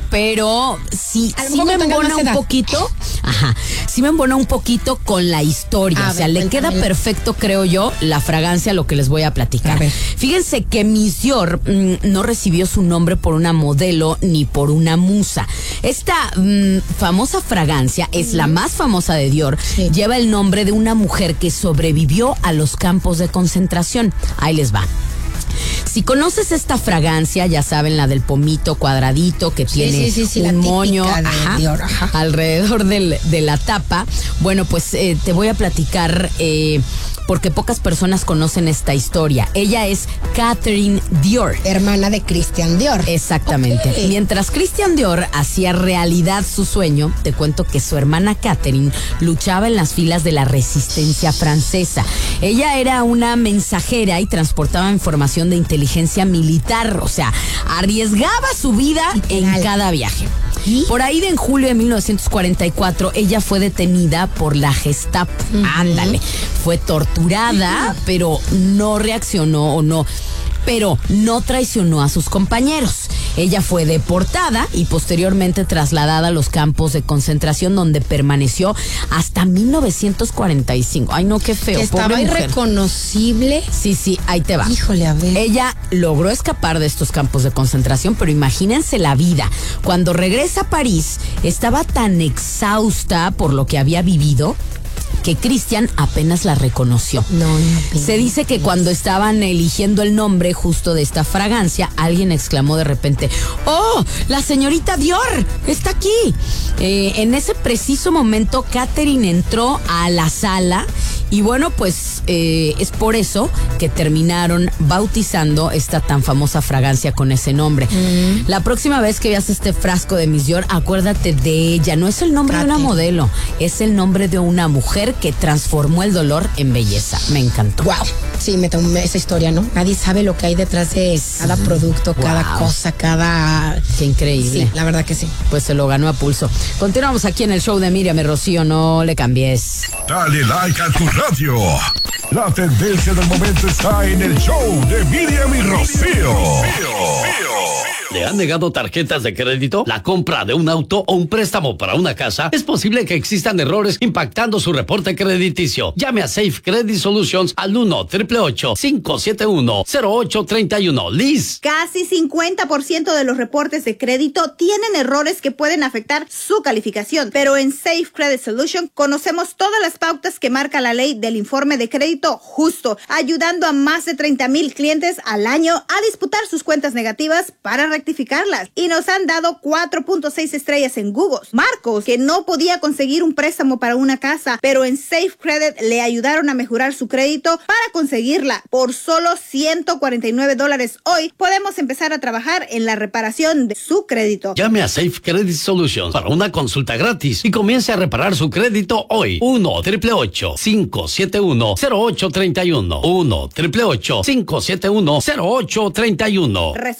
pero sí me embona un poquito. Ajá, sí me embona un poquito con la historia. O sea, le queda perfecto, creo yo, la fragancia, lo que les voy a platicar. Fíjense que Miss Dior no recibió su nombre por una modelo ni por una musa. Esta famosa fragancia es la más famosa de Dior. Sí. Lleva el nombre de una mujer que sobrevivió a los campos de concentración. Ahí les va. Si conoces esta fragancia, ya saben, la del pomito cuadradito que tiene un moño alrededor de la tapa. Bueno, pues te voy a platicar porque pocas personas conocen esta historia. Ella es Catherine Dior, hermana de Christian Dior. Exactamente. Okay. Mientras Christian Dior hacía realidad su sueño, te cuento que su hermana Catherine luchaba en las filas de la resistencia francesa. Ella era una mensajera y transportaba información de inteligencia militar, o sea, arriesgaba su vida en cada viaje. ¿Sí? Por ahí en julio de 1944, ella fue detenida por la Gestapo. Ándale, fue torturada, pero no reaccionó pero no traicionó a sus compañeros. Ella fue deportada y posteriormente trasladada a los campos de concentración, donde permaneció hasta 1945. Ay, no, qué feo. Que estaba irreconocible. Sí, ahí te va. Híjole, a ver. Ella logró escapar de estos campos de concentración, pero imagínense la vida. Cuando regresa a París, estaba tan exhausta por lo que había vivido que Christian apenas la reconoció. No. Se dice que cuando estaban eligiendo el nombre justo de esta fragancia, alguien exclamó de repente: ¡Oh, la señorita Dior está aquí! En ese preciso momento, Catherine entró a la sala y bueno, pues es por eso que terminaron bautizando esta tan famosa fragancia con ese nombre. La próxima vez que veas este frasco de Miss Dior, acuérdate de ella. No es el nombre de una modelo, es el nombre de una mujer que transformó el dolor en belleza. Me encantó. Wow. Sí, me tomé esa historia, ¿no? Nadie sabe lo que hay detrás de cada producto, cada cosa, cada... Qué increíble. Sí, la verdad que sí. Pues se lo ganó a pulso. Continuamos aquí en el show de Miriam y Rocío. No le cambies. Dale like a tu radio. La tendencia del momento está en el show de Miriam y Rocío. ¿Le han negado tarjetas de crédito, la compra de un auto o un préstamo para una casa? Es posible que existan errores impactando su reporte crediticio. Llame a Safe Credit Solutions al 1-888-571-0831. Liz. Casi 50% de los reportes de crédito tienen errores que pueden afectar su calificación, pero en Safe Credit Solutions conocemos todas las pautas que marca la ley del informe de crédito justo, ayudando a más de 30,000 clientes al año a disputar sus cuentas negativas para rectificarlas, y nos han dado 4.6 estrellas en Google. Marcos, que no podía conseguir un préstamo para una casa, pero en Safe Credit le ayudaron a mejorar su crédito para conseguirla. Por solo $149 hoy podemos empezar a trabajar en la reparación de su crédito. Llame a Safe Credit Solutions para una consulta gratis y comience a reparar su crédito hoy. 1-888-571-0831. 1-888-571-0831.